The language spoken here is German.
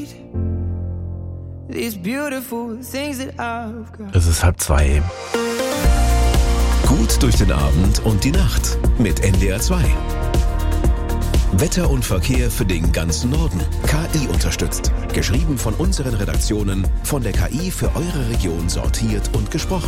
these beautiful things that I've got. Es ist 1:30. Gut durch den Abend und die Nacht mit NDR 2. Wetter und Verkehr für den ganzen Norden. KI unterstützt. Geschrieben von unseren Redaktionen, von der KI für eure Region sortiert und gesprochen.